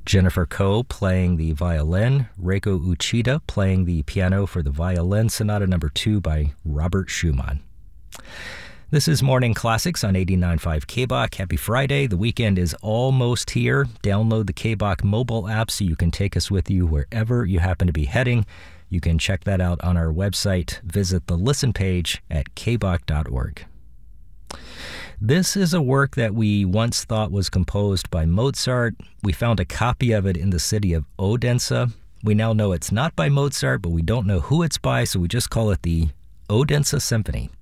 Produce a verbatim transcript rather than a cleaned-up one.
Jennifer Koh playing the violin, Reiko Uchida playing the piano for the Violin Sonata number two by Robert Schumann. This is Morning Classics on eighty-nine point five K B O C. Happy Friday. The weekend is almost here. Download the K B O C mobile app so you can take us with you wherever you happen to be heading. You can check that out on our website. Visit the listen page at k b o c dot org. This is a work that we once thought was composed by Mozart. We found a copy of it in the city of Odense. We now know it's not by Mozart, but we don't know who it's by, so we just call it the Odense Symphony.